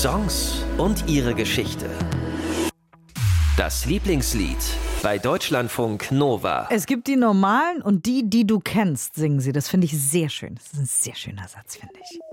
Songs und ihre Geschichte. Das Lieblingslied bei Deutschlandfunk Nova. Es gibt die normalen und die du kennst, singen sie. Das finde ich sehr schön. Das ist ein sehr schöner Satz, finde ich.